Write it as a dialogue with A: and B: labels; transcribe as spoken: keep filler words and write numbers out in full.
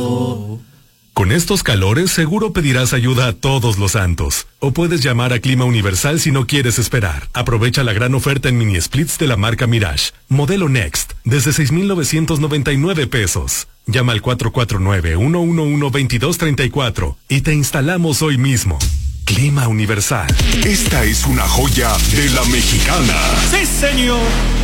A: Con estos calores seguro pedirás ayuda a todos los santos. O puedes llamar a Clima Universal si no quieres esperar. Aprovecha la gran oferta en mini splits de la marca Mirage. Modelo Next, desde seis mil novecientos noventa y nueve pesos. Llama al cuatro cuatro nueve, uno uno uno, dos dos tres cuatro y te instalamos hoy mismo. Clima Universal.
B: Esta es una joya de La Mexicana.
C: ¡Sí, señor!